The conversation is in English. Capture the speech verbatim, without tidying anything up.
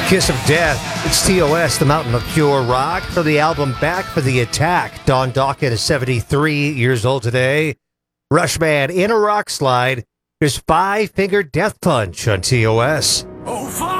Kiss of Death. It's T O S, the Mountain of Pure Rock, for the album Back for the Attack. Don Dockett is seventy-three years old today. Rushman in a rock slide. There's Five Finger Death Punch on T O S. Oh,